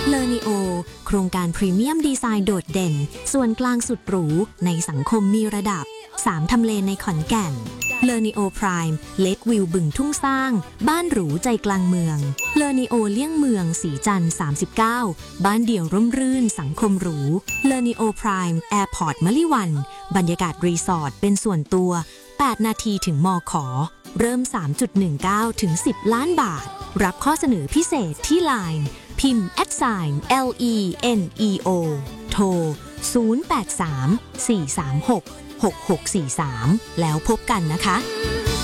เลอนิโอโครงการพรีเมียมดีไซน์โดดเด่นส่วนกลางสุดหรูในสังคมมีระดับ3ทำเลในขอนแก่นเลอนิโอไพร์เลควิวบึงทุ่งสร้างบ้านหรูใจกลางเมืองเลอนิโอเลี่ยงเมืองสีจันทร์39บ้านเดี่ยวร่มรื่นสังคมหรูเลอนิโอไพร์แอร์พอร์ตมะลิวันบรรยากาศรีสอร์ทเป็นส่วนตัว8นาทีถึงมข.เริ่ม 3.19 ถึง 10 ล้านบาทรับข้อเสนอพิเศษที่ LINE พิมพ์ @LENEO โทร 083 436 6643 แล้วพบกันนะคะ